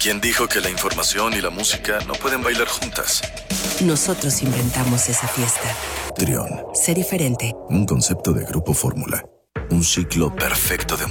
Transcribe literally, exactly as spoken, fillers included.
¿Quién dijo que la información y la música no pueden bailar juntas? Nosotros inventamos esa fiesta. Trión. Sé diferente. Un concepto de Grupo Fórmula. Un ciclo perfecto de